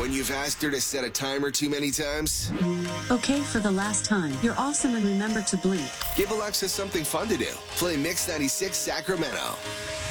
when you've asked her to set a timer too many times? Okay, for the last time. You're awesome and remember to blink. Give Alexa something fun to do. Play Mix 96 Sacramento.